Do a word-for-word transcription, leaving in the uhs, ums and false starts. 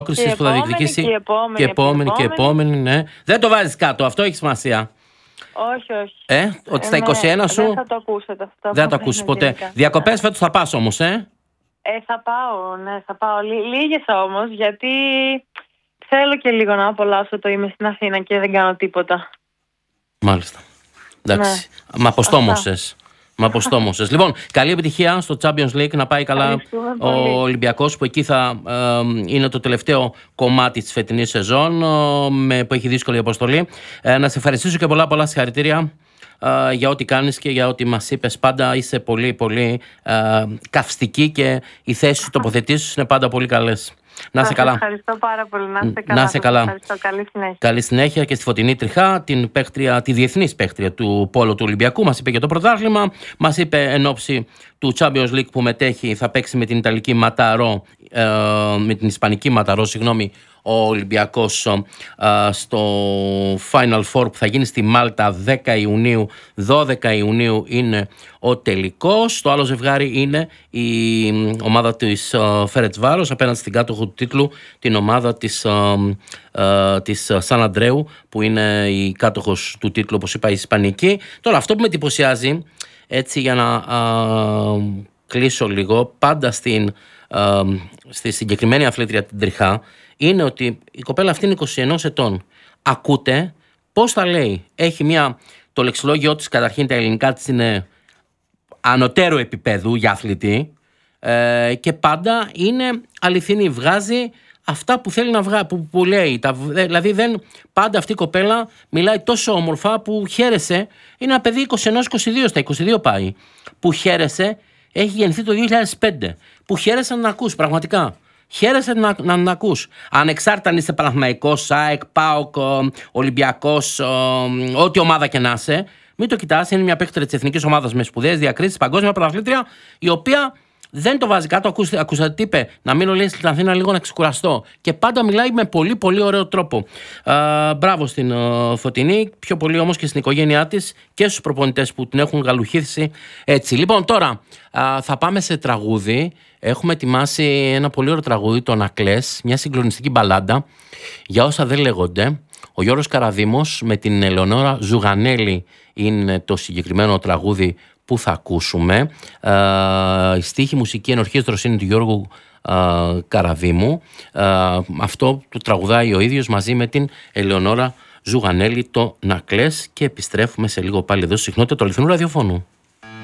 πρόκριση που θα διεκδικήσει. Και η επόμενη, και επόμενη, και επόμενη, ναι. Δεν το βάζεις κάτω, αυτό έχει σημασία. Όχι, όχι. Ε, ότι στα είκοσι ένα σου. Δεν θα το ακούσετε αυτό. Δεν θα το ακούσεις ποτέ. Διακοπές φέτος θα πας όμως, ε. Ε, θα πάω, ναι, θα πάω. Λίγες όμως, γιατί θέλω και λίγο να απολαύσω το είμαι στην Αθήνα και δεν κάνω τίποτα. Μάλιστα. Εντάξει. Ναι. Μα αποστόμωσες. Μα αποστόμωσες. Λοιπόν, καλή επιτυχία στο Champions League, να πάει καλά ο Ολυμπιακός, που εκεί θα ε, είναι το τελευταίο κομμάτι της φετινής σεζόν, ε, με, που έχει δύσκολη αποστολή. Ε, να σε ευχαριστήσω και πολλά πολλά συγχαρητήρια ε, για ό,τι κάνεις και για ό,τι μας είπες. Πάντα είσαι πολύ πολύ ε, καυστική και οι θέσεις σου, τοποθετήσεις είναι πάντα πολύ καλές. Να είσαι καλά. Ευχαριστώ πάρα πολύ. Να είστε καλά. Να είσαι καλά. Ευχαριστώ. Καλή συνέχεια. Καλή συνέχεια και στη Φωτεινή Τριχά, την παίκτρια, τη διεθνής παίκτρια του Πόλο του Ολυμπιακού. Μας είπε για το πρωτάθλημα. Μας είπε εν όψη του Champions League που μετέχει, θα παίξει με την Ιταλική Ματαρό, ε, με την Ισπανική Ματαρό, συγγνώμη, ο Ολυμπιακός ε, στο Final Four που θα γίνει στη Μάλτα δέκα Ιουνίου, δώδεκα Ιουνίου είναι ο τελικός. Το άλλο ζευγάρι είναι η ομάδα της uh, Φερετσβάρος απέναντι στην κάτοχο του τίτλου, την ομάδα της, uh, uh, της Σαν Αντρέου, που είναι η κάτοχος του τίτλου, όπως είπα, η Ισπανική. Τώρα αυτό που με εντυπωσιάζει, έτσι για να uh, κλείσω λίγο, πάντα στην, uh, στη συγκεκριμένη αθλήτρια την Τριχά, είναι ότι η κοπέλα αυτή είναι είκοσι ένα ετών. Ακούτε πώς τα λέει. Έχει μια, το λεξιλόγιο της, καταρχήν τα ελληνικά της είναι ανωτέρω επίπεδου για αθλητή, ε, και πάντα είναι αληθινή. Βγάζει αυτά που θέλει να βγάλει, που, που λέει. Τα, δηλαδή δεν, πάντα αυτή η κοπέλα μιλάει τόσο όμορφα που χαίρεσαι. Είναι ένα παιδί είκοσι ένα είκοσι δύο, στα είκοσι δύο πάει. Που χαίρεσαι, έχει γεννηθεί το δύο χιλιάδες πέντε. Που χαίρεσαι να ακούς πραγματικά. Χαίρεσαι να, να, να ακούς. Ανεξάρτητα αν είσαι Παναθηναϊκός, ΣΑΕΚ, ΠΑΟΚ, Ολυμπιακός, ό,τι ομάδα και να είσαι, μην το κοιτάς. Είναι μια παίκτρια της εθνικής ομάδας με σπουδαίες διακρίσεις, παγκόσμια πρωταθλήτρια, η οποία δεν το βάζει κάτω. Ακούστε, ακούσατε τι είπε, να μείνω λέει στην Αθήνα λίγο να ξεκουραστώ. Και πάντα μιλάει με πολύ πολύ ωραίο τρόπο. Α, μπράβο στην α, Φωτεινή, πιο πολύ όμως και στην οικογένειά της και στους προπονητές που την έχουν γαλουχίσει έτσι. Λοιπόν, τώρα α, θα πάμε σε τραγούδι. Έχουμε ετοιμάσει ένα πολύ ωραίο τραγούδι, το Νακλές, μια συγκλονιστική μπαλάντα για όσα δεν λέγονται. Ο Γιώργος Καραδήμος με την Ελεονόρα Ζουγανέλη είναι το συγκεκριμένο τραγούδι που θα ακούσουμε. Ε, η στίχη, μουσική, ενορχήστρωση είναι του Γιώργου ε, Καραδήμου. Ε, αυτό το τραγουδάει ο ίδιος μαζί με την Ελεονόρα Ζουγανέλη, το Νακλές, και επιστρέφουμε σε λίγο πάλι εδώ στη συχνότητα του αληθινού ραδιοφώνου.